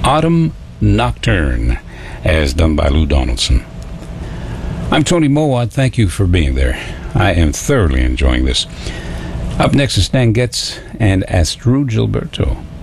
Autumn Nocturne, as done by Lou Donaldson. I'm Tony Mowat. Thank you for being there. I am thoroughly enjoying this. Up next is Stan Getz and Astrud Gilberto.